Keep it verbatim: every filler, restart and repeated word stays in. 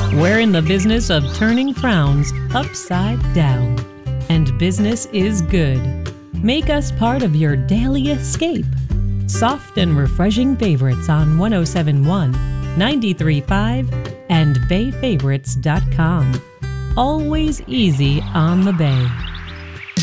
We're in the business of turning frowns upside down, and business is good. Make us part of your daily escape. Soft and refreshing favorites on one oh seven point one, ninety-three point five, and bay favorites dot com. Always easy on the Bay.